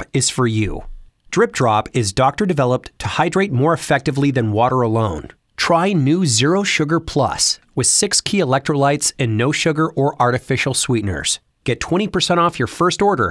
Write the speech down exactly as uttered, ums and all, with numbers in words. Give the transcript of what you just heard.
is for you. Drip Drop is doctor-developed to hydrate more effectively than water alone. Try new Zero Sugar Plus with six key electrolytes and no sugar or artificial sweeteners. Get twenty percent off your first order